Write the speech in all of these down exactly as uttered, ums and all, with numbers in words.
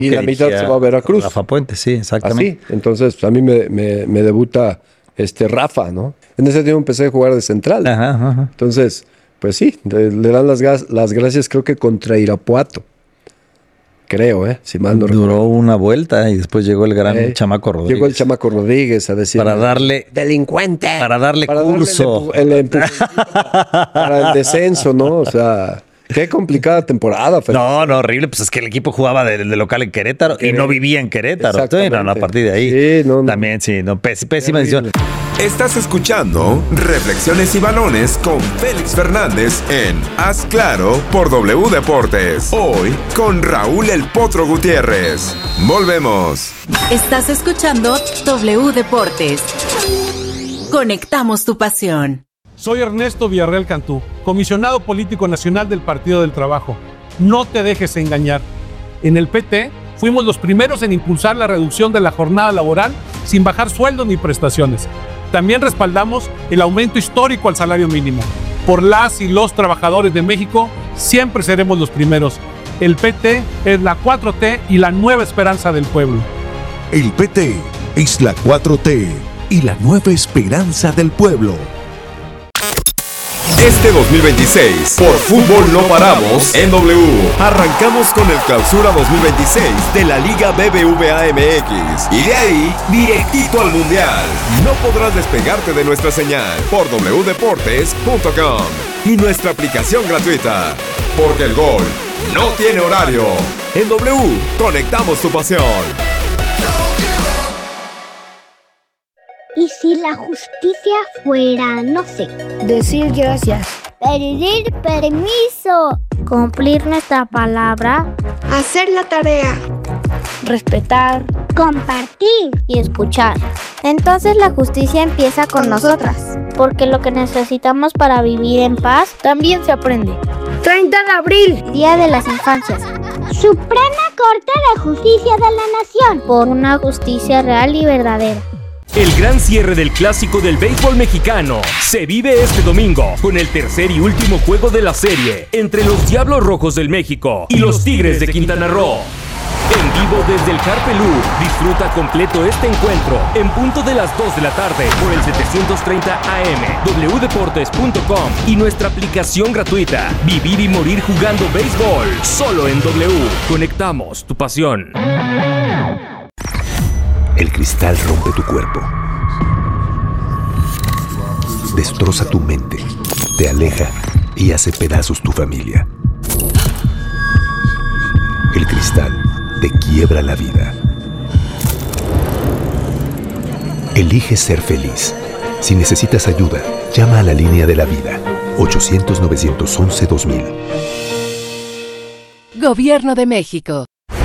Y la mitad se va a Veracruz. Rafa Puente, sí, exactamente. Así, entonces pues, a mí me, me, me debuta este Rafa, ¿no? En ese tiempo empecé a jugar de central. Ajá, ajá. Entonces, pues sí, le, le dan las, gas, las gracias creo que contra Irapuato. Creo, ¿eh? Si mal no Duró recuerdo. una vuelta y después llegó el gran Eh, Chamaco Rodríguez. Llegó el Chamaco Rodríguez a decir... Para darle... ¡Delincuente! Para darle para curso. Darle el, empu- el empu- para el descenso, ¿no? O sea, qué complicada temporada. Félix. No, no, horrible. Pues es que el equipo jugaba de, de local en Querétaro y no vivía en Querétaro. Sí, no, no, a partir de ahí. Sí, no, no. También, sí, no, pés, pésima decisión. Estás escuchando Reflexiones y Balones con Félix Fernández en Haz Claro por W Deportes. Hoy con Raúl El Potro Gutiérrez. Volvemos. Estás escuchando W Deportes. Conectamos tu pasión. Soy Ernesto Villarreal Cantú, comisionado político nacional del Partido del Trabajo. No te dejes engañar. En el P T fuimos los primeros en impulsar la reducción de la jornada laboral sin bajar sueldos ni prestaciones. También respaldamos el aumento histórico al salario mínimo. Por las y los trabajadores de México, siempre seremos los primeros. El P T es la cuatro T y la nueva esperanza del pueblo. El P T es la cuatro T y la nueva esperanza del pueblo. Este dos mil veintiséis, por Fútbol No Paramos en W. Arrancamos con el Clausura dos mil veintiséis de la Liga B B V A M X. Y de ahí, directito al Mundial. No podrás despegarte de nuestra señal por w deportes punto com y nuestra aplicación gratuita. Porque el gol no tiene horario. En W, conectamos tu pasión. ¿Y si la justicia fuera, no sé, decir gracias, pedir permiso, cumplir nuestra palabra, hacer la tarea, respetar, compartir y escuchar? Entonces la justicia empieza con, con nosotras, nosotras, porque lo que necesitamos para vivir en paz también se aprende. treinta de abril, Día de las Infancias. Suprema Corte de Justicia de la Nación, por una justicia real y verdadera. El gran cierre del clásico del béisbol mexicano se vive este domingo con el tercer y último juego de la serie entre los Diablos Rojos del México y los Tigres de Quintana Roo. En vivo desde el Carpelú, disfruta completo este encuentro en punto de las dos de la tarde por el setecientos treinta A M, w deportes punto com y nuestra aplicación gratuita. Vivir y morir jugando béisbol, solo en W. Conectamos tu pasión. El cristal rompe tu cuerpo, destroza tu mente, te aleja y hace pedazos tu familia. El cristal te quiebra la vida. Elige ser feliz. Si necesitas ayuda, llama a la línea de la vida, ochocientos, novecientos once, dos mil. Gobierno de México.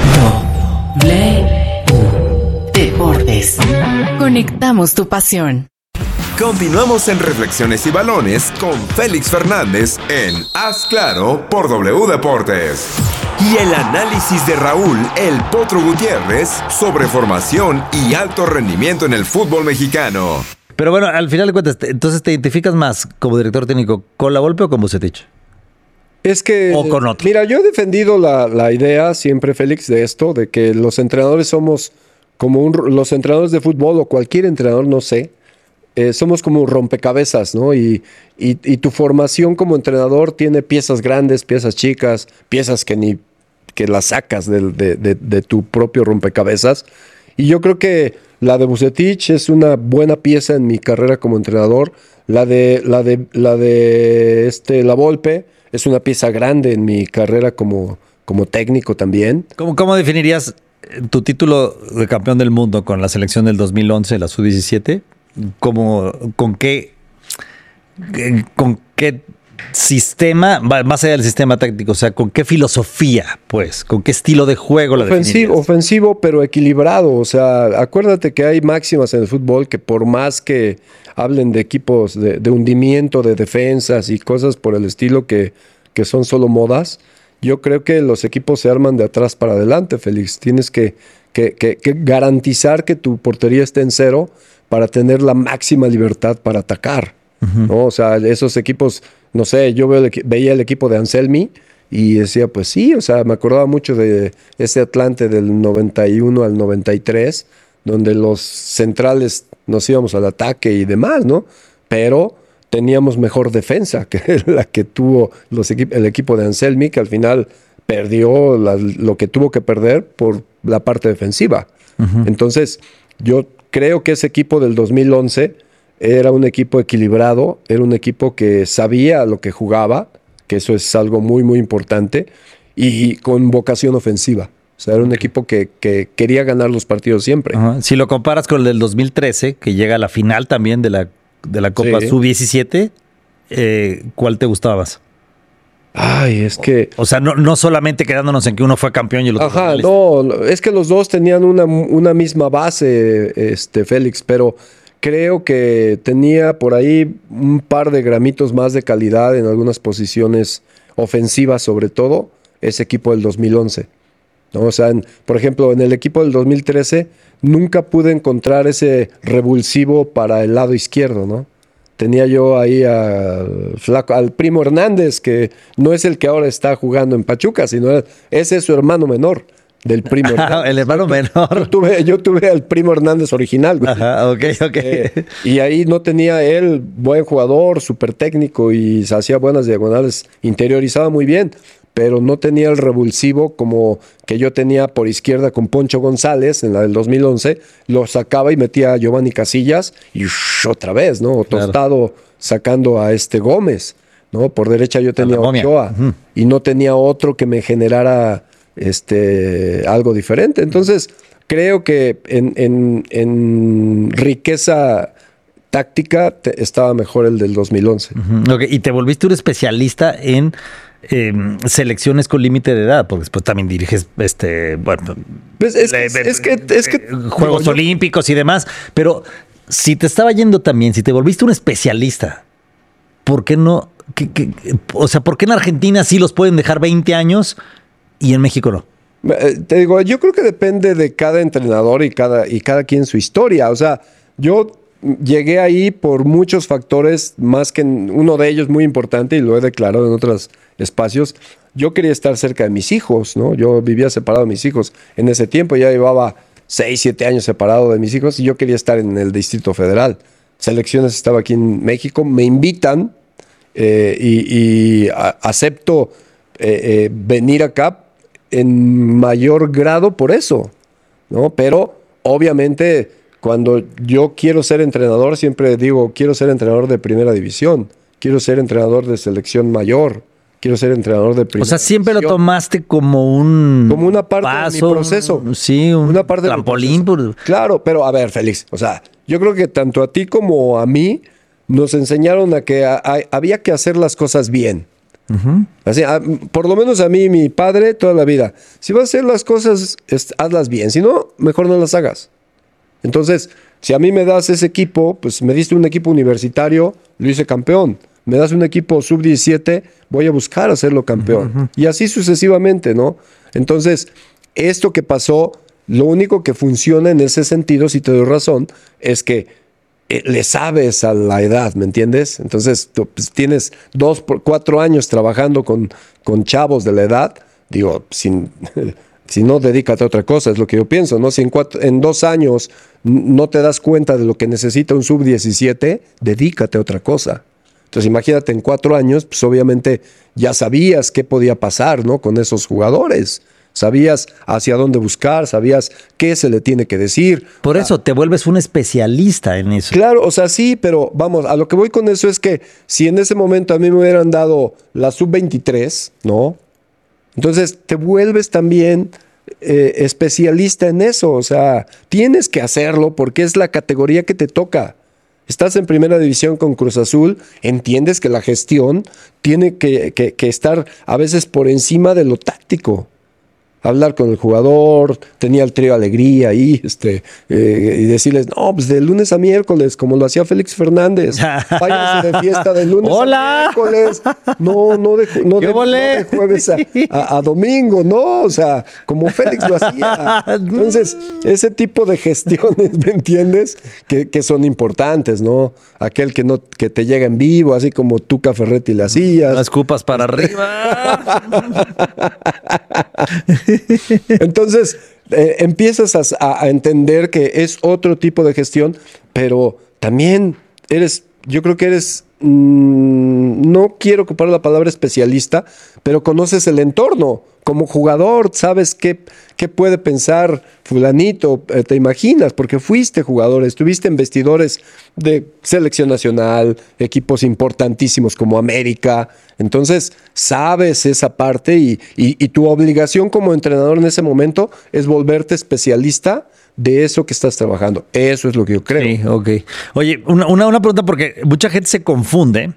W Deportes. Conectamos tu pasión. Continuamos en Reflexiones y Balones con Félix Fernández en Haz Claro por W Deportes. Y el análisis de Raúl El Potro Gutiérrez sobre formación y alto rendimiento en el fútbol mexicano. Pero bueno, al final de cuentas, entonces te identificas más como director técnico con La Volpe o con Vucetich. Es que, o con otro. Mira, yo he defendido la, la idea siempre, Félix, de esto, de que los entrenadores somos como un, los entrenadores de fútbol o cualquier entrenador, no sé, eh, somos como rompecabezas, ¿no? Y, y, y tu formación como entrenador tiene piezas grandes, piezas chicas, piezas que ni que las sacas de, de, de, de tu propio rompecabezas. Y yo creo que la de Vucetich es una buena pieza en mi carrera como entrenador. La de la de la de este La Volpe es una pieza grande en mi carrera como, como técnico también. ¿Cómo, cómo definirías tu título de campeón del mundo con la selección del dos mil once, la sub diecisiete? ¿Cómo, con qué con qué sistema, más allá del sistema táctico, o sea, con qué filosofía, pues, con qué estilo de juego la ofensivo, ofensivo, pero equilibrado. O sea, acuérdate que hay máximas en el fútbol que por más que hablen de equipos de, de hundimiento, de defensas y cosas por el estilo que, que son solo modas, yo creo que los equipos se arman de atrás para adelante, Félix. Tienes que, que, que, que garantizar que tu portería esté en cero para tener la máxima libertad para atacar. Uh-huh. ¿No? O sea, esos equipos, no sé, yo veo el, veía el equipo de Anselmi y decía, pues sí, o sea, me acordaba mucho de ese Atlante del noventa y uno al noventa y tres, donde los centrales nos íbamos al ataque y demás, ¿no? Pero teníamos mejor defensa que la que tuvo los equip- el equipo de Anselmi, que al final perdió la- lo que tuvo que perder por la parte defensiva. Uh-huh. Entonces, yo creo que ese equipo del dos mil once era un equipo equilibrado, era un equipo que sabía lo que jugaba, que eso es algo muy, muy importante, y con vocación ofensiva. O sea, era un equipo que, que quería ganar los partidos siempre. Uh-huh. Si lo comparas con el del dos mil trece, que llega a la final también de la, de la Copa Sí. sub diecisiete, eh, ¿cuál te gustaba más? Ay, es que... O sea, no, no solamente quedándonos en que uno fue campeón y el otro Ajá, finalista. no, es que los dos tenían una, una misma base, este, Félix, pero creo que tenía por ahí un par de gramitos más de calidad en algunas posiciones ofensivas, sobre todo, ese equipo del dos mil once. ¿No? O sea, en, por ejemplo, en el equipo del dos mil trece nunca pude encontrar ese revulsivo para el lado izquierdo, ¿no? Tenía yo ahí al flaco, al Primo Hernández, que no es el que ahora está jugando en Pachuca, sino ese es su hermano menor del Primo Hernández. El hermano menor. Yo tuve, yo tuve al Primo Hernández original, güey. Ajá, ok, ok. Eh, y ahí no tenía él buen jugador, súper técnico y se hacía buenas diagonales, interiorizaba muy bien, pero no tenía el revulsivo como que yo tenía por izquierda con Poncho González en la del dos mil once, lo sacaba y metía a Giovanni Casillas y shh, otra vez, ¿no? O Tostado claro. Sacando a este Gómez, ¿no? Por derecha yo tenía a Ochoa uh-huh. y no tenía otro que me generara este, algo diferente. Entonces, creo que en, en, en riqueza táctica te, estaba mejor el del dos mil once. Uh-huh. Okay. Y te volviste un especialista en Eh, selecciones con límite de edad, porque después también diriges este bueno, pues es, le, es, que, es que Juegos digo, Olímpicos yo... y demás, pero si te estaba yendo también, si te volviste un especialista, ¿por qué no? ¿Qué, qué, o sea, ¿por qué en Argentina sí los pueden dejar veinte años y en México no? Te digo, yo creo que depende de cada entrenador y cada, y cada quien su historia. O sea, yo llegué ahí por muchos factores, más que uno de ellos muy importante, y lo he declarado en otros espacios. Yo quería estar cerca de mis hijos, ¿no? Yo vivía separado de mis hijos. En ese tiempo ya llevaba seis, siete años separado de mis hijos y yo quería estar en el Distrito Federal. Selecciones estaba aquí en México, me invitan eh, y, y a, acepto eh, eh, venir acá en mayor grado por eso, ¿no? Pero obviamente cuando yo quiero ser entrenador, siempre digo, quiero ser entrenador de primera división, quiero ser entrenador de selección mayor, quiero ser entrenador de primera O sea, siempre división. Lo tomaste como un Como una parte paso, de mi proceso. Sí, un una parte trampolín. Por... Claro, pero a ver, Félix, o sea, yo creo que tanto a ti como a mí nos enseñaron a que a, a, había que hacer las cosas bien. Uh-huh. Así, a, por lo menos a mí, mi padre, toda la vida. Si vas a hacer las cosas, es, hazlas bien. Si no, mejor no las hagas. Entonces, si a mí me das ese equipo, pues me diste un equipo universitario, lo hice campeón. Me das un equipo sub diecisiete, voy a buscar hacerlo campeón. Uh-huh. Y así sucesivamente, ¿no? Entonces, esto que pasó, lo único que funciona en ese sentido, si te doy razón, es que eh, le sabes a la edad, ¿me entiendes? Entonces, tú, pues, tienes dos, cuatro años trabajando con, con chavos de la edad, digo, sin... Si no, dedícate a otra cosa, es lo que yo pienso, ¿no? Si en, cuatro, en dos años no te das cuenta de lo que necesita un sub diecisiete, dedícate a otra cosa. Entonces, imagínate, en cuatro años, pues obviamente ya sabías qué podía pasar, ¿no? Con esos jugadores. Sabías hacia dónde buscar, sabías qué se le tiene que decir. Por eso, te vuelves un especialista en eso. Claro, o sea, sí, pero vamos, a lo que voy con eso es que si en ese momento a mí me hubieran dado la sub veintitrés, ¿no? Entonces te vuelves también eh, especialista en eso, o sea, tienes que hacerlo porque es la categoría que te toca. Estás en primera división con Cruz Azul, entiendes que la gestión tiene que, que, que estar a veces por encima de lo táctico. hablar con el jugador, tenía el trío Alegría ahí, este, eh, y decirles, no, pues de lunes a miércoles, como lo hacía Félix Fernández, váyanse de fiesta de lunes ¡Hola! a miércoles, no, no de, no de, no de jueves a, a, a domingo, no, o sea, como Félix lo hacía. Entonces, ese tipo de gestiones, ¿me entiendes? Que, que son importantes, ¿no? Aquel que no, que te llega en vivo, así como Tuca Ferretti le hacías. Las cupas para arriba. Entonces, eh, empiezas a, a entender que es otro tipo de gestión, pero también eres, yo creo que eres, mmm, no quiero ocupar la palabra especialista, pero conoces el entorno. Como jugador, sabes qué, qué puede pensar fulanito, eh, te imaginas, porque fuiste jugador, estuviste en vestidores de selección nacional, equipos importantísimos como América, entonces sabes esa parte y, y, y tu obligación como entrenador en ese momento es volverte especialista de eso que estás trabajando. Eso es lo que yo creo. Sí, ok. Oye, una, una, una pregunta, porque mucha gente se confunde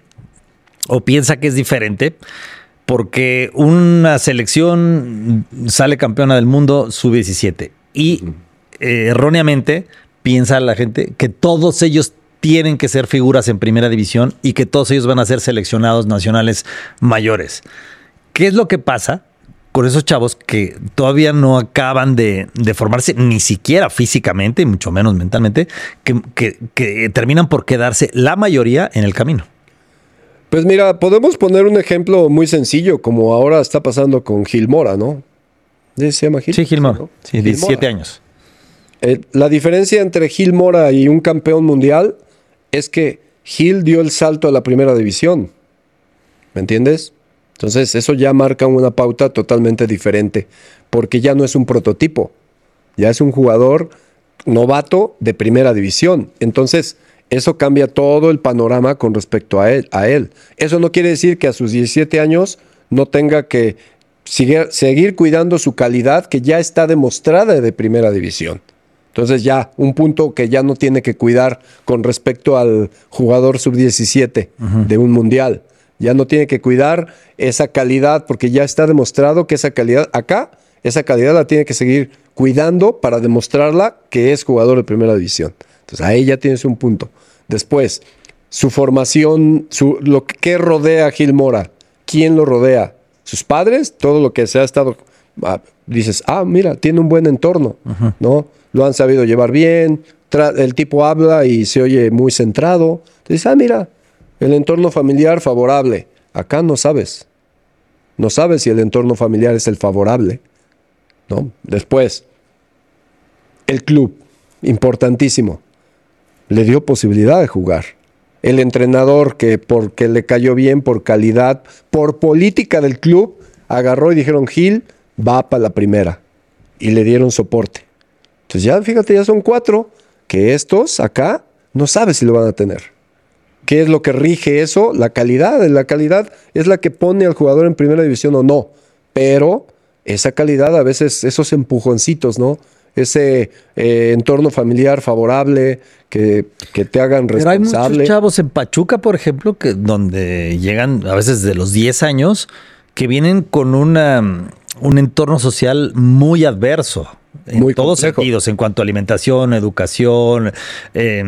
o piensa que es diferente. Porque una selección sale campeona del mundo sub diecisiete y eh, erróneamente piensa la gente que todos ellos tienen que ser figuras en primera división y que todos ellos van a ser seleccionados nacionales mayores. ¿Qué es lo que pasa con esos chavos que todavía no acaban de, de formarse ni siquiera físicamente, y mucho menos mentalmente, que, que, que terminan por quedarse la mayoría en el camino? Pues mira, podemos poner un ejemplo muy sencillo, como ahora está pasando con Gil Mora, ¿no? ¿Se llama Gil? Sí, Gil Mora. ¿No? Sí, diecisiete años. Eh, la diferencia entre Gil Mora y un campeón mundial es que Gil dio el salto a la primera división. ¿Me entiendes? Entonces, eso ya marca una pauta totalmente diferente, porque ya no es un prototipo, ya es un jugador novato de primera división. Entonces, eso cambia todo el panorama con respecto a él, a él. Eso no quiere decir que a sus diecisiete años no tenga que seguir, seguir cuidando su calidad, que ya está demostrada de primera división. Entonces ya, un punto que ya no tiene que cuidar con respecto al jugador sub diecisiete uh-huh. de un mundial. Ya no tiene que cuidar esa calidad, porque ya está demostrado que esa calidad, acá, esa calidad la tiene que seguir cuidando para demostrarla que es jugador de primera división. Entonces ahí ya tienes un punto. Después, su formación, su, lo que rodea a Gil Mora. ¿Quién lo rodea? ¿Sus padres? Todo lo que se ha estado... Ah, dices, ah, mira, tiene un buen entorno, uh-huh. ¿no? Lo han sabido llevar bien, tra- el tipo habla y se oye muy centrado. Dices, ah, mira, el entorno familiar favorable. Acá no sabes. No sabes si el entorno familiar es el favorable, ¿no? Después, el club, importantísimo. Le dio posibilidad de jugar. El entrenador que porque le cayó bien, por calidad, por política del club, agarró y dijeron, Gil va para la primera. Y le dieron soporte. Entonces ya, fíjate, ya son cuatro que estos acá no sabes si lo van a tener. ¿Qué es lo que rige eso? La calidad. La calidad es la que pone al jugador en primera división o no. Pero esa calidad a veces, esos empujoncitos, ¿no? Ese eh, entorno familiar favorable, que, que te hagan responsable. Pero hay muchos chavos en Pachuca, por ejemplo, que donde llegan a veces de los diez años, que vienen con una, un entorno social muy adverso. En muy todos complejo. Sentidos, en cuanto a alimentación, educación, eh,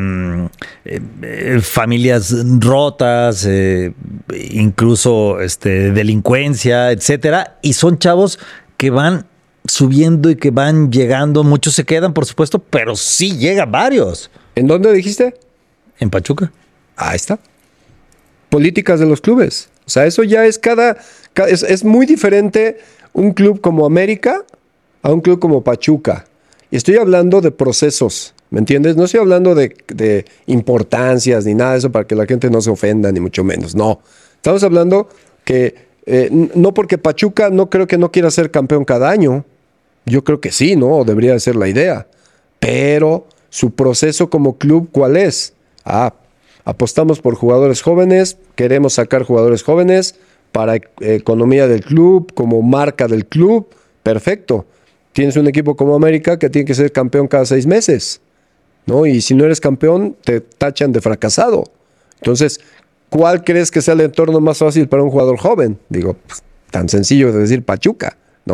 eh, familias rotas, eh, incluso este, delincuencia, etcétera. Y son chavos que van subiendo y que van llegando. Muchos se quedan, por supuesto, pero sí llegan varios. ¿En dónde dijiste? En Pachuca. Ahí está. Políticas de los clubes. O sea, eso ya es cada... cada es, es muy diferente un club como América a un club como Pachuca. Y estoy hablando de procesos, ¿me entiendes? No estoy hablando de, de importancias ni nada de eso para que la gente no se ofenda, ni mucho menos. No. Estamos hablando que eh, no porque Pachuca no creo que no quiera ser campeón cada año. Yo creo que sí, ¿no? Debería de ser la idea. Pero su proceso como club, ¿cuál es? Ah, apostamos por jugadores jóvenes, queremos sacar jugadores jóvenes para eh, economía del club, como marca del club. Perfecto. Tienes un equipo como América que tiene que ser campeón cada seis meses, ¿no? Y si no eres campeón, te tachan de fracasado. Entonces, ¿cuál crees que sea el entorno más fácil para un jugador joven? Digo, pues, tan sencillo de decir Pachuca, ¿no?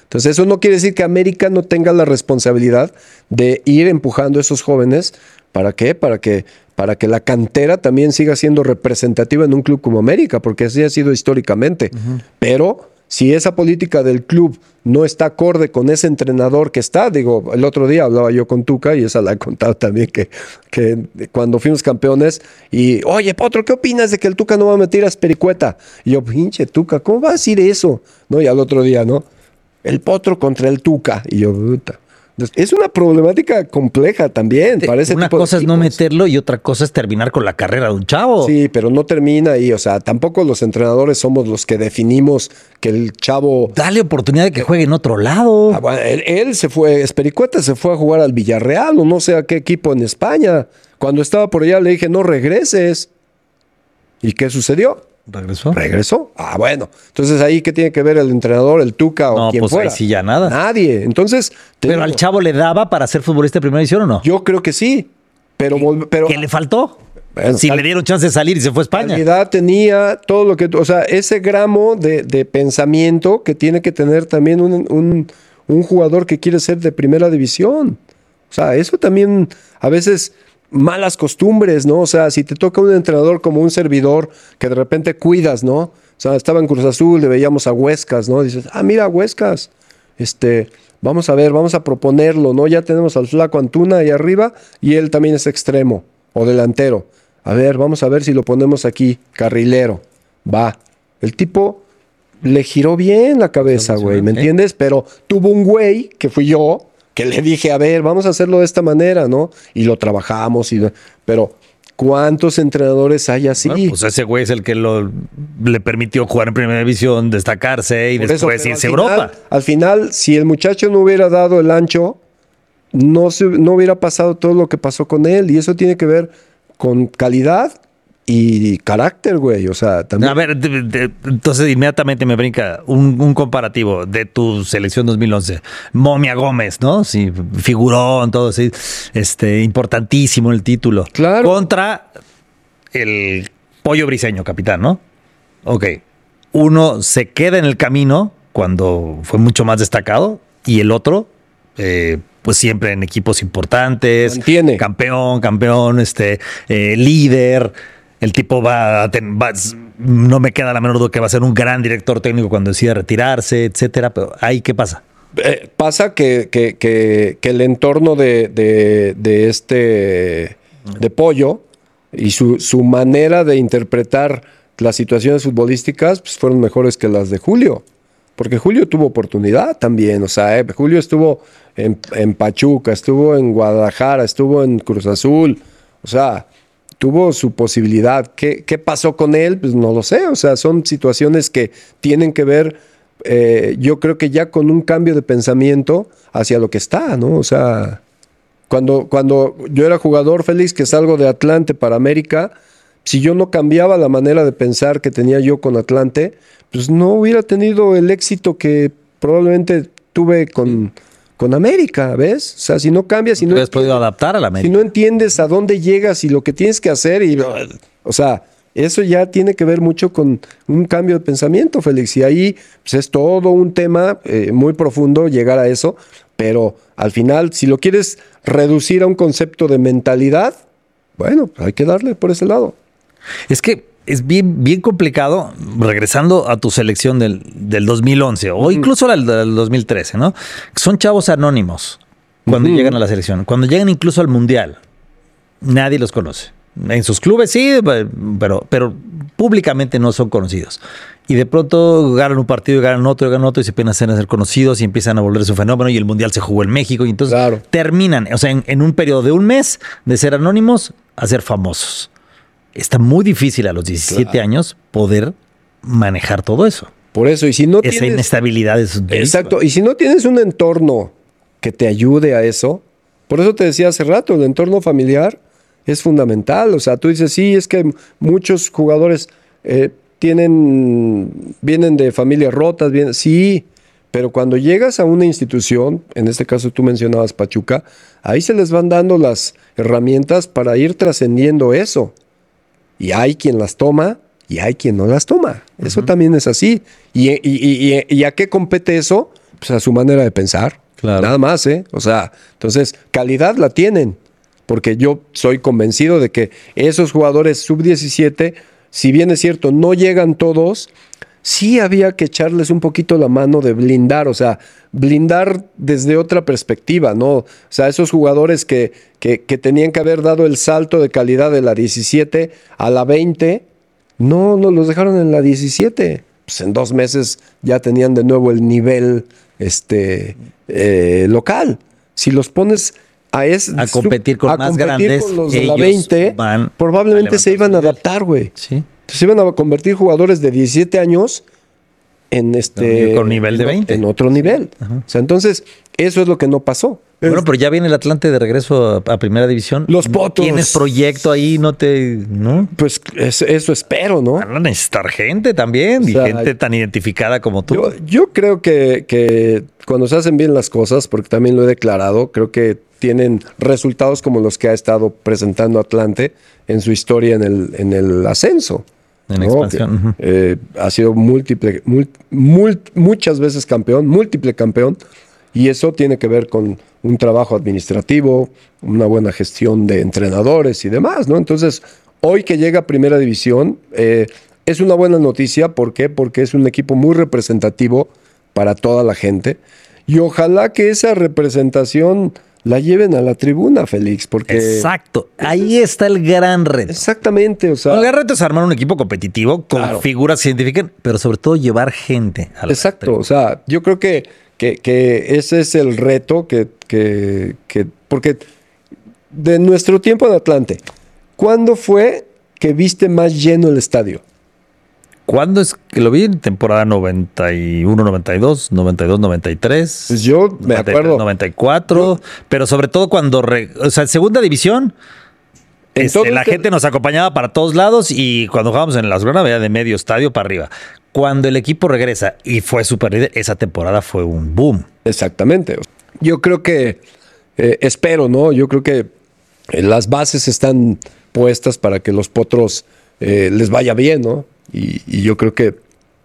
Entonces eso no quiere decir que América no tenga la responsabilidad de ir empujando a esos jóvenes. ¿Para qué? Para que, para que la cantera también siga siendo representativa en un club como América, porque así ha sido históricamente. Uh-huh. Pero si esa política del club no está acorde con ese entrenador que está, digo, el otro día hablaba yo con Tuca y esa la he contado también, que, que cuando fuimos campeones y, oye, Potro, ¿qué opinas de que el Tuca no va a meter a Espericueta? Y yo, pinche Tuca, ¿cómo va a decir eso? ¿No? Y al otro día, ¿no? El Potro contra el Tuca. Y yo, puta. Es una problemática compleja también. Para ese una tipo cosa de es no meterlo y otra cosa es terminar con la carrera de un chavo. Sí, pero no termina ahí. O sea, tampoco los entrenadores somos los que definimos que el chavo... Dale oportunidad de que juegue en otro lado. Ah, bueno, él, él se fue, Espericueta se fue a jugar al Villarreal o no sé a qué equipo en España. Cuando estaba por allá le dije, no regreses. ¿Y qué sucedió? ¿Regresó? ¿Regresó? Ah, bueno. Entonces, ¿ahí qué tiene que ver el entrenador, el Tuca o no, quien pues fuera? Ahí sí ya nada. Nadie. Entonces... ¿Pero digo, al chavo le daba para ser futbolista de primera división o no? Yo creo que sí. Pero... ¿Qué, pero, ¿qué le faltó? Bueno, si tal, le dieron chance de salir y se fue a España. Calidad tenía todo lo que... O sea, ese gramo de, de pensamiento que tiene que tener también un, un, un jugador que quiere ser de primera división. O sea, eso también a veces... malas costumbres, ¿no? O sea, si te toca un entrenador como un servidor que de repente cuidas, ¿no? O sea, estaba en Cruz Azul, le veíamos a Huescas, ¿no? Dices, ah, mira, Huescas, este, vamos a ver, vamos a proponerlo, ¿no? Ya tenemos al flaco Antuna ahí arriba y él también es extremo o delantero. A ver, vamos a ver si lo ponemos aquí, carrilero. Va. El tipo le giró bien la cabeza, güey, ¿me entiendes? Pero tuvo un güey, que fui yo, que le dije, a ver, vamos a hacerlo de esta manera, ¿no? Y lo trabajamos, y, pero ¿cuántos entrenadores hay así? Bueno, pues ese güey es el que lo, le permitió jugar en primera división, destacarse y Por después eso, irse a Europa. Al final, si el muchacho no hubiera dado el ancho, no, se, no hubiera pasado todo lo que pasó con él. Y eso tiene que ver con calidad y carácter, güey. O sea, también. A ver, de, de, entonces inmediatamente me brinca un, un comparativo de tu selección dos mil once. Momia Gómez, ¿no? Sí, figurón, todo así. Este, importantísimo el título. Claro. Contra el Pollo Briseño, capitán, ¿no? Ok. Uno se queda en el camino cuando fue mucho más destacado y el otro, eh, pues siempre en equipos importantes. Mantiene. Campeón, campeón, este, eh, líder. El tipo va a, ten, va, no me queda la menor duda que va a ser un gran director técnico cuando decida retirarse, etcétera. Pero ahí, ¿qué pasa? Eh, pasa que, que, que, que el entorno de, de, de este de Pollo y su, su manera de interpretar las situaciones futbolísticas pues fueron mejores que las de Julio. Porque Julio tuvo oportunidad también. O sea, eh, Julio estuvo en, en Pachuca, estuvo en Guadalajara, estuvo en Cruz Azul. O sea, tuvo su posibilidad. ¿Qué, qué pasó con él? Pues no lo sé. O sea, son situaciones que tienen que ver, eh, yo creo que ya con un cambio de pensamiento hacia lo que está, ¿no? O sea, cuando, cuando yo era jugador, Félix, que salgo de Atlante para América, si yo no cambiaba la manera de pensar que tenía yo con Atlante, pues no hubiera tenido el éxito que probablemente tuve con... con América, ¿ves? O sea, si no cambias, si no... has podido adaptar a la América. Si no entiendes a dónde llegas y lo que tienes que hacer, y, o sea, eso ya tiene que ver mucho con un cambio de pensamiento, Félix. Y ahí pues, es todo un tema eh, muy profundo llegar a eso, pero al final, si lo quieres reducir a un concepto de mentalidad, bueno, hay que darle por ese lado. Es que es bien, bien complicado, regresando a tu selección del, del dos mil once o uh-huh. incluso al del dos mil trece, ¿no? Son chavos anónimos cuando uh-huh. llegan a la selección. Cuando llegan incluso al Mundial, nadie los conoce. En sus clubes sí, pero, pero públicamente no son conocidos. Y de pronto ganan un partido y ganan otro y ganan otro y se empiezan a ser conocidos y empiezan a volverse un fenómeno y el Mundial se jugó en México y entonces claro. terminan, o sea, en, en un periodo de un mes de ser anónimos a ser famosos. Está muy difícil a los diecisiete claro. años poder manejar todo eso. Por eso, y si no Esa tienes... inestabilidad es... Exacto, y si no tienes un entorno que te ayude a eso, por eso te decía hace rato, el entorno familiar es fundamental. O sea, tú dices, sí, es que muchos jugadores eh, tienen, vienen de familias rotas, vienen, sí, pero cuando llegas a una institución, en este caso tú mencionabas Pachuca, ahí se les van dando las herramientas para ir trascendiendo eso. Y hay quien las toma y hay quien no las toma. Eso uh-huh. también es así. ¿Y, y, y, y a qué compete eso? pues, a su manera de pensar. Claro. Nada más, ¿eh? O sea, entonces, calidad la tienen. Porque yo soy convencido de que esos jugadores sub diecisiete, si bien es cierto, no llegan todos, sí había que echarles un poquito la mano de blindar, o sea, blindar desde otra perspectiva, ¿no? O sea, esos jugadores que, que, que tenían que haber dado el salto de calidad de la diecisiete a la veinte, no, no los dejaron en la diecisiete. Pues en dos meses ya tenían de nuevo el nivel este, eh, local. Si los pones a, es, a competir con a más competir grandes, con los de la veinte, probablemente se iban a adaptar, güey. Sí. Se iban a convertir jugadores de diecisiete años en este con nivel de veinte. En otro nivel. Ajá. O sea, entonces, eso es lo que no pasó. Bueno, pero ya viene el Atlante de regreso a, a Primera División. Los Potros. ¿Tienes proyecto ahí? ¿No te...? ¿no? Pues eso, eso espero, ¿no? Van a necesitar gente también, o sea, y gente tan identificada como tú. Yo, yo creo que, que cuando se hacen bien las cosas, porque también lo he declarado, creo que tienen resultados como los que ha estado presentando Atlante en su historia en el, en el ascenso. En ¿no? expansión. Uh-huh. eh, ha sido múltiple, mul, mul, muchas veces campeón, múltiple campeón, y eso tiene que ver con un trabajo administrativo, una buena gestión de entrenadores y demás, ¿no? Entonces, hoy que llega a Primera División, eh, es una buena noticia. ¿Por qué? Porque es un equipo muy representativo para toda la gente, y ojalá que esa representación la lleven a la tribuna, Félix, porque... Exacto, ahí está el gran reto. Exactamente, o sea... El gran reto es armar un equipo competitivo con claro. figuras que se identifiquen, pero sobre todo llevar gente a la Exacto, tribuna. O sea, yo creo que, que, que ese es el reto que, que, que... Porque de nuestro tiempo en Atlante, ¿cuándo fue que viste más lleno el estadio? ¿Cuándo es que lo vi? En temporada noventa y uno, noventa y dos, noventa y dos, noventa y tres. Pues yo me acuerdo. noventa y cuatro, yo, pero sobre todo cuando, re, o sea, en segunda división, este, la gente nos acompañaba para todos lados y cuando jugábamos en la zona había de medio estadio para arriba. Cuando el equipo regresa y fue super líder, esa temporada fue un boom. Exactamente. Yo creo que, eh, espero, ¿no? Yo creo que eh, las bases están puestas para que los Potros eh, les vaya bien, ¿no? Y, y yo creo que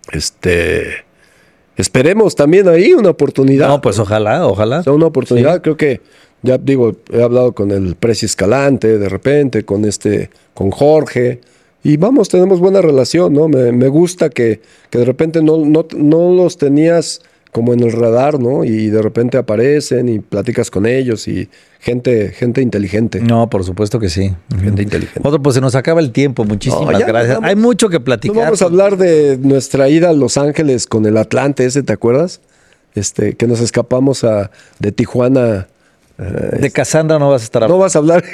este esperemos también ahí una oportunidad. No, pues ojalá, ojalá. O sea, una oportunidad, sí. Creo que, ya digo, he hablado con el Preci Escalante de repente, con este, con Jorge, y vamos, tenemos buena relación, ¿no? Me, me gusta que, que de repente no, no, no los tenías como en el radar, ¿no? Y de repente aparecen y platicas con ellos y gente, gente inteligente. No, por supuesto que sí. Gente uh-huh. inteligente. Otro, pues se nos acaba el tiempo. Muchísimas no, gracias. Vamos, hay mucho que platicar. No vamos a hablar de nuestra ida a Los Ángeles con el Atlante ese, ¿te acuerdas? Este, que nos escapamos a, de Tijuana. Uh, de Cassandra no vas a estar hablando. No vas a hablar.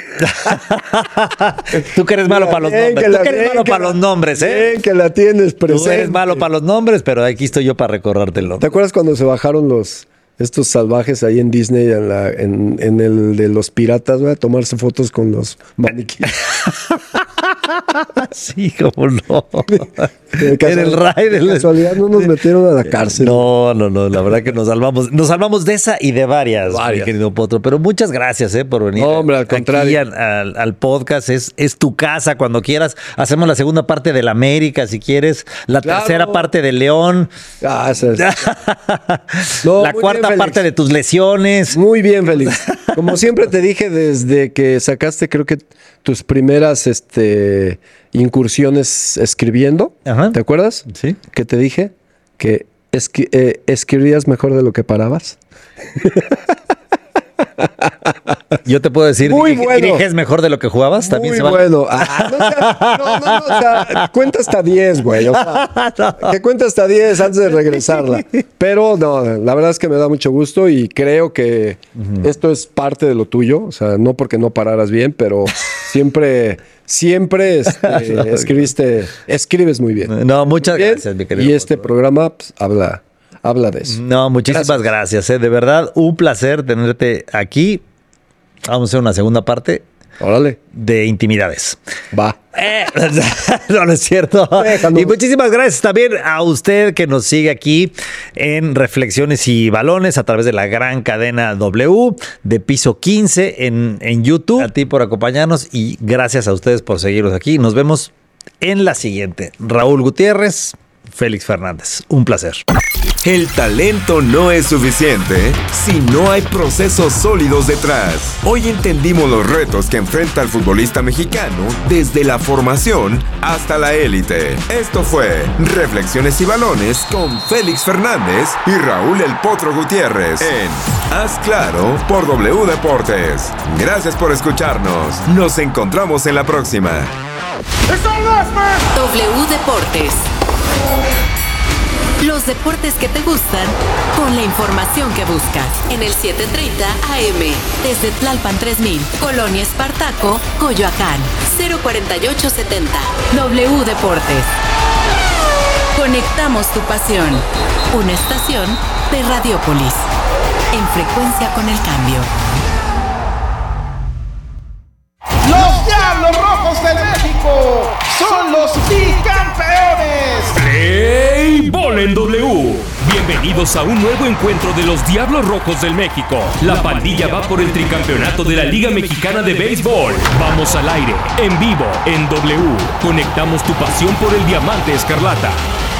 Tú que eres malo para los nombres. Tú que eres malo para los nombres, ¿eh? Bien que la tienes presente. Tú eres malo para los nombres, pero aquí estoy yo para recordártelo. ¿Te acuerdas cuando se bajaron los estos salvajes ahí en Disney, en, la, en, en el de los piratas, ¿verdad? A tomarse fotos con los maniquíes? Sí, cómo no. De en el raid. De casualidad no nos metieron a la cárcel. No, no, no. La verdad que nos salvamos. Nos salvamos de esa y de varias, varias. Mi querido Potro. Pero muchas gracias eh, por venir. No, hombre, al contrario. Aquí al, al, al podcast. Es, es tu casa cuando quieras. Hacemos la segunda parte del América, si quieres. La claro. tercera parte de León. Ah, esa es. No, la cuarta bien, parte de tus lesiones. Muy bien, Félix. Como siempre te dije desde que sacaste, creo que tus primeras este, incursiones escribiendo. Ajá. ¿Te acuerdas? Sí. Que te dije que esqui eh, escribías mejor de lo que parabas. Yo te puedo decir, muy dirige, bueno. ¿Diriges mejor de lo que jugabas? Muy ¿También se bueno. Ah, no, sea, no, no, no, o sea, cuenta hasta diez, güey. O sea, no. Que cuenta hasta diez antes de regresarla. Pero no, la verdad es que me da mucho gusto y creo que uh-huh. esto es parte de lo tuyo. O sea, no porque no pararas bien, pero siempre, siempre este, escribiste, escribes muy bien. No, muchas bien, gracias, mi querido. Y este Potro. programa pues, habla... Habla de eso. No, muchísimas gracias. gracias eh. De verdad, un placer tenerte aquí. Vamos a hacer una segunda parte. Órale. De intimidades. Va. Eh, no, no es cierto. Déjanos. Y muchísimas gracias también a usted que nos sigue aquí en Reflexiones y Balones a través de la gran cadena W de Piso quince en, en YouTube. A ti por acompañarnos y gracias a ustedes por seguirnos aquí. Nos vemos en la siguiente. Raúl Gutiérrez. Félix Fernández. Un placer. El talento no es suficiente si no hay procesos sólidos detrás. Hoy entendimos los retos que enfrenta el futbolista mexicano desde la formación hasta la élite. Esto fue Reflexiones y Balones con Félix Fernández y Raúl El Potro Gutiérrez en Haz Claro por W Deportes. Gracias por escucharnos. Nos encontramos en la próxima. W Deportes. Los deportes que te gustan con la información que buscas en el setecientos treinta A M desde Tlalpan tres mil, Colonia Espartaco, Coyoacán, cero cuarenta y ocho setenta. W Deportes. Conectamos tu pasión. Una estación de Radiopolis en frecuencia con el cambio. Los Diablos Rojos de México son los bicampeones. Play Ball en W. Bienvenidos a un nuevo encuentro de los Diablos Rojos del México. La pandilla va por el tricampeonato de la Liga Mexicana de Béisbol. Vamos al aire, en vivo, en W. Conectamos tu pasión por el diamante escarlata.